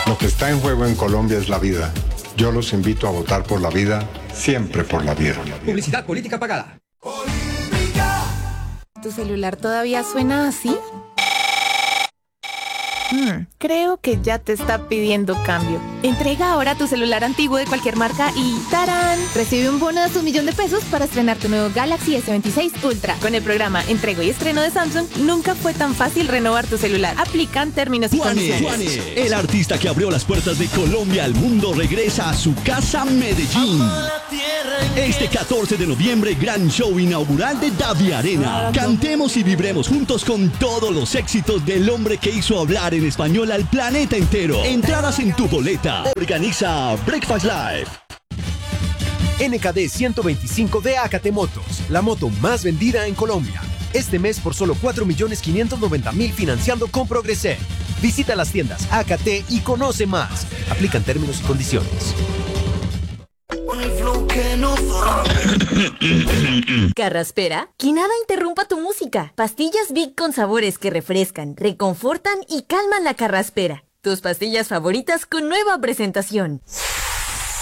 Lo que está en juego en Colombia es la vida. Yo los invito a votar por la vida, siempre por la vida. Publicidad política pagada. ¿Tu celular todavía suena así? Creo que ya te está pidiendo cambio. Entrega ahora tu celular antiguo de cualquier marca y ¡tarán! Recibe un bono de hasta $1.000.000 para estrenar tu nuevo Galaxy S26 Ultra. Con el programa Entrego y Estreno de Samsung, nunca fue tan fácil renovar tu celular. Aplican términos y condiciones. Juanes, el artista que abrió las puertas de Colombia al mundo, regresa a su casa Medellín. Este 14 de noviembre, gran show inaugural de Davi Arena. Cantemos y vibremos juntos con todos los éxitos del hombre que hizo hablar en español al planeta entero. Entradas en tu boleta. Organiza Breakfast Live. NKD 125 de Acate Motos, la moto más vendida en Colombia. Este mes por solo 4.590.000 financiando con Progreser. Visita las tiendas Acate y conoce más. Aplican términos y condiciones. Carraspera, que nada interrumpa tu música. Pastillas Big con sabores que refrescan, reconfortan y calman la carraspera. Tus pastillas favoritas con nueva presentación.